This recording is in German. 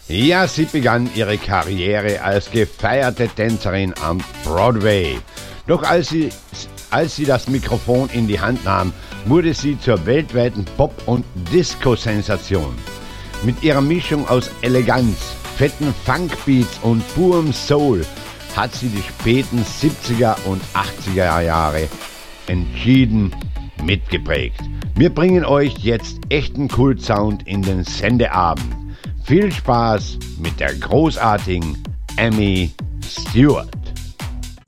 Ja, sie begann ihre Karriere als gefeierte Tänzerin am Broadway. Doch als sie das Mikrofon in die Hand nahm, wurde sie zur weltweiten Pop- und Disco-Sensation. Mit ihrer Mischung aus Eleganz, fetten Funkbeats und purem Soul hat sie die späten 70er und 80er Jahre entschieden mitgeprägt. Wir bringen euch jetzt echten Kultsound in den Sendeabend. Viel Spaß mit der großartigen Amy Stewart.